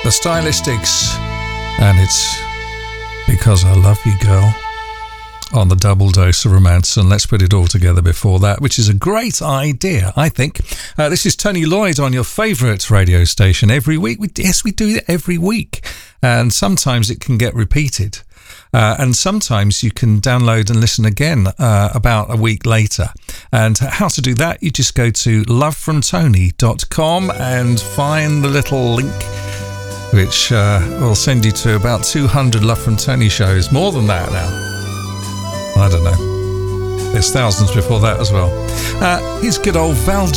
The Stylistics, and it's Because I Love You, Girl, on the Double Dose of Romance. And let's put it all together before that, which is a great idea, I think. This is Tony Lloyd on your favourite radio station every week. Yes, we do it every week, and sometimes it can get repeated. And sometimes you can download and listen again about a week later. And how to do that, you just go to lovefromtony.com and find the little link which will send you to about 200 Love from Tony shows. More than that now. I don't know. There's thousands before that as well. Here's good old Val